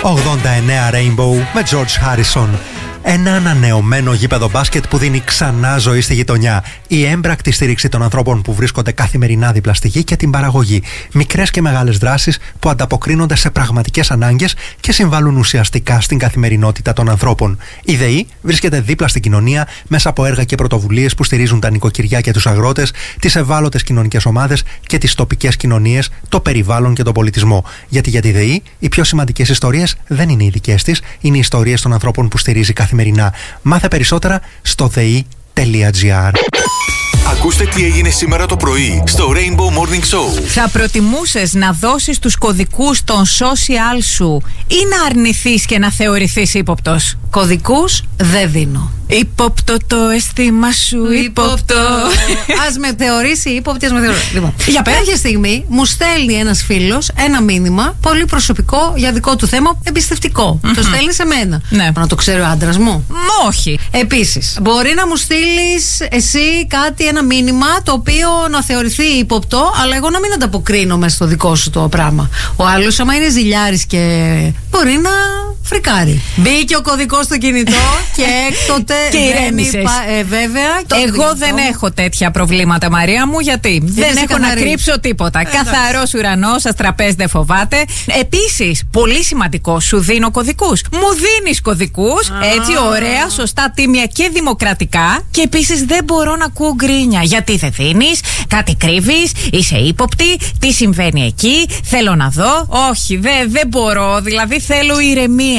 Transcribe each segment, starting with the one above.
89 Rainbow με George Harrison. Ένα ανανεωμένο γήπεδο μπάσκετ που δίνει ξανά ζωή στη γειτονιά. Η έμπρακτη στήριξη των ανθρώπων που βρίσκονται καθημερινά δίπλα στη γη και την παραγωγή. Μικρές και μεγάλες δράσεις που ανταποκρίνονται σε πραγματικές ανάγκες και συμβάλλουν ουσιαστικά στην καθημερινότητα των ανθρώπων. Η ΔΕΗ βρίσκεται δίπλα στην κοινωνία μέσα από έργα και πρωτοβουλίες που στηρίζουν τα νοικοκυριά και τους αγρότες, τις ευάλωτες κοινωνικές ομάδες και τις τοπικές κοινωνίες, το περιβάλλον και τον πολιτισμό. Γιατί για τη ΔΕΗ οι πιο σημαντικές ιστορίες δεν είναι οι δικές της, είναι οι ιστορίες των ανθρώπων που στηρίζει καθημερινά. Μάθε περισσότερα στο dei.gr. Ακούστε τι έγινε σήμερα το πρωί στο Rainbow Morning Show. Θα προτιμούσες να δώσεις τους κωδικούς των social σου ή να αρνηθείς και να θεωρηθείς ύποπτος? Κωδικούς δεν δίνω. Υπόπτω το αίσθημα σου, υπόπτω. Ας με θεωρήσει ύποπτη, ας με θεωρήσει. Λοιπόν, για πες. κάποια στιγμή μου στέλνει ένας φίλος ένα μήνυμα πολύ προσωπικό για δικό του θέμα, εμπιστευτικό. Το στέλνει σε μένα. Ναι. Να το ξέρει ο άντρας μου. Όχι. Επίσης, μπορεί να μου στείλεις εσύ ένα μήνυμα το οποίο να θεωρηθεί ύποπτο, αλλά εγώ να μην ανταποκρίνομαι στο δικό σου το πράγμα. Ο άλλος, άμα είναι ζηλιάρης και μπορεί να φρικάρει. Μπήκε ο κωδικός στο κινητό και έκτοτε. Και ηρέμησες. Βέβαια. Εγώ δεν έχω τέτοια προβλήματα, Μαρία μου, γιατί δεν έχω να κρύψω τίποτα. Καθαρός ουρανός, αστραπές δεν φοβάται. Επίσης, πολύ σημαντικό, σου δίνω κωδικούς. Μου δίνεις κωδικούς, έτσι, ωραία, σωστά, τίμια και δημοκρατικά. Και επίσης δεν μπορώ να ακούω γκρίνια. Γιατί δεν δίνεις, κάτι κρύβεις, είσαι ύποπτη, τι συμβαίνει εκεί, θέλω να δω. Όχι, δεν μπορώ, δηλαδή θέλω ηρεμία.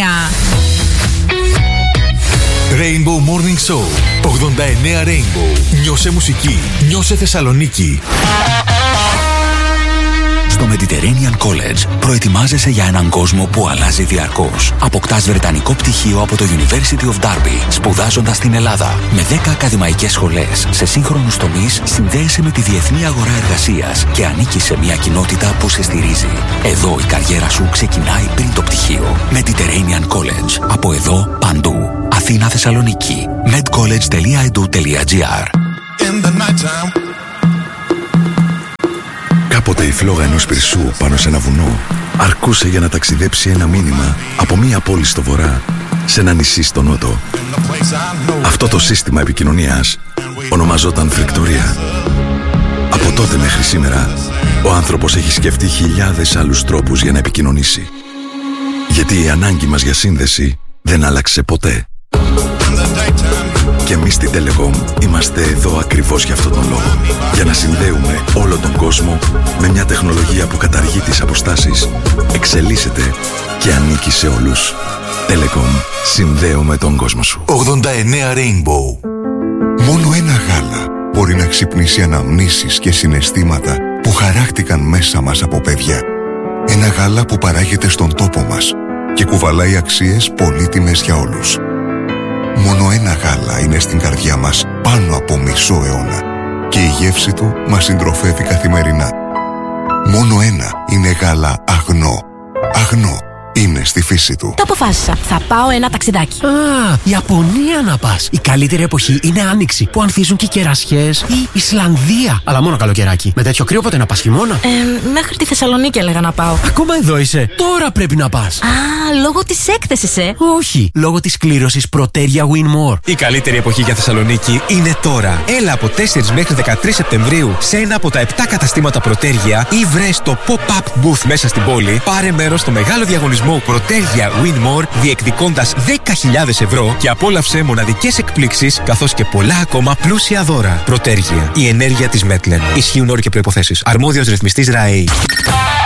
Rainbow Morning Show 89 Rainbow. Νιώσε μουσική, νιώσε Θεσσαλονίκη. Στο Mediterranean College προετοιμάζεσαι για έναν κόσμο που αλλάζει διαρκώς. Αποκτάς βρετανικό πτυχίο από το University of Derby, σπουδάζοντας στην Ελλάδα. Με 10 ακαδημαϊκές σχολές σε σύγχρονους τομείς, συνδέεσαι με τη διεθνή αγορά εργασίας και ανήκεις σε μια κοινότητα που σε στηρίζει. Εδώ η καριέρα σου ξεκινάει πριν το πτυχίο. Mediterranean College. Από εδώ, παντού. Αθήνα, Θεσσαλονίκη. medcollege.edu.gr. Κάποτε η φλόγα ενός πυρσού πάνω σε ένα βουνό αρκούσε για να ταξιδέψει ένα μήνυμα από μία πόλη στο βορρά σε ένα νησί στο νότο. Αυτό το σύστημα επικοινωνίας ονομαζόταν φρικτορία. Από τότε μέχρι σήμερα ο άνθρωπος έχει σκεφτεί χιλιάδες άλλους τρόπους για να επικοινωνήσει. Γιατί η ανάγκη μας για σύνδεση δεν άλλαξε ποτέ. Και εμείς στην Telecom είμαστε εδώ ακριβώς για αυτόν τον λόγο. Για να συνδέουμε όλο τον κόσμο με μια τεχνολογία που καταργεί τις αποστάσεις, εξελίσσεται και ανήκει σε όλους. Telecom. Συνδέουμε τον κόσμο σου. 89 Rainbow. Μόνο ένα γάλα μπορεί να ξυπνήσει αναμνήσεις και συναισθήματα που χαράχτηκαν μέσα μας από παιδιά. Ένα γάλα που παράγεται στον τόπο μας και κουβαλάει αξίες πολύτιμες για όλους. Μόνο ένα γάλα είναι στην καρδιά μας πάνω από μισό αιώνα και η γεύση του μας συντροφεύει καθημερινά. Μόνο ένα είναι γάλα αγνό. Αγνό είναι στη φύση του. Το αποφάσισα. Θα πάω ένα ταξιδάκι. Ιαπωνία να πας. Η καλύτερη εποχή είναι άνοιξη, που ανθίζουν και κερασιές. Ή Ισλανδία. Αλλά μόνο καλοκαιράκι. Με τέτοιο κρύο πότε να πας, χειμώνα? Μέχρι τη Θεσσαλονίκη έλεγα να πάω. Ακόμα εδώ είσαι. Τώρα πρέπει να πας. Λόγω της έκθεσης, Όχι. Λόγω της κλήρωσης Proteria Win More. Η καλύτερη εποχή για Θεσσαλονίκη είναι τώρα. Έλα από 4 μέχρι 13 Σεπτεμβρίου σε ένα από τα 7 καταστήματα Proteria ή βρες το pop-up booth μέσα στην πόλη. Πάρε μέρος στο μεγάλο διαγωνισμό Proteria Win More, διεκδικώντας 10.000 ευρώ και απόλαυσε μοναδικές εκπλήξεις καθώς και πολλά ακόμα πλούσια δώρα. Proteria, η ενέργεια της Μέτλεν. Ισχύουν όροι και προϋποθέσεις. Αρμόδιος ρυθμιστής ΡΑΕΗ.